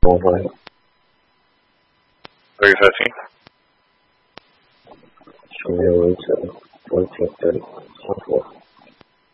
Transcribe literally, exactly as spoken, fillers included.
over. What are you searching? Show me a way to fourteen thirty.